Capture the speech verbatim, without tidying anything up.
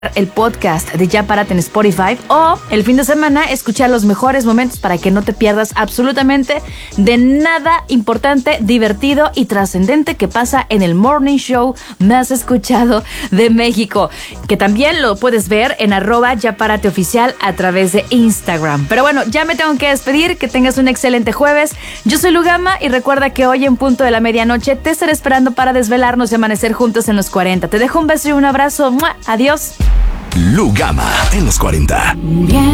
el podcast de Ya Párate en Spotify o el fin de semana escuchar los mejores momentos para que no te pierdas absolutamente de nada importante, divertido y trascendente que pasa en el morning show más escuchado de México, que también lo puedes ver en arroba Ya Párate Oficial a través de Instagram. Pero bueno, ya me tengo que despedir, que tengas un excelente jueves. Yo soy Lugama y recuerda que hoy en punto de la medianoche te estaré esperando para desvelarnos y amanecer juntos en los cuarenta. Te dejo un beso y un abrazo. ¡Mua! Adiós. Lugama en los cuarenta.